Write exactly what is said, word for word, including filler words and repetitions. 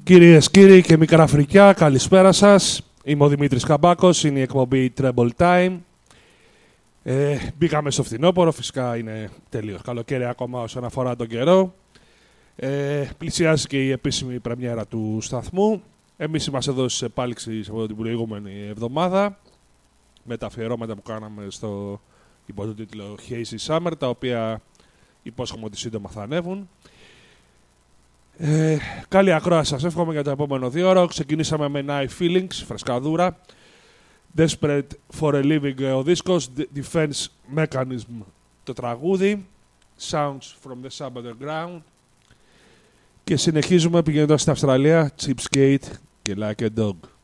Κυρίες, κύριοι και μικρά φρικιά, καλησπέρα σας. Είμαι ο Δημήτρης Καμπάκος, είναι η εκπομπή Treble Time. Ε, μπήκαμε στο φθινόπωρο, φυσικά είναι τελείως καλοκαίρι ακόμα όσον αφορά τον καιρό. Ε, πλησιάζει και η επίσημη πρεμιέρα του σταθμού. Εμείς είμαστε εδώ στις επάλξεις από την προηγούμενη εβδομάδα με τα αφιερώματα που κάναμε στο υπό τον τίτλο Hazy Summer, τα οποία υπόσχομαι ότι σύντομα θα ανέβουν. Ε, καλή ακρόαση σας εύχομαι για το επόμενο δύο ώρο. Ξεκινήσαμε με Night Feelings, φρεσκαδούρα. Desperate for a Living ο δίσκος, Defense Mechanism το τραγούδι, Sounds from the Sub-Underground. Και συνεχίζουμε πηγαίνοντας στην Αυστραλία, Cheapskate και Like a Dog.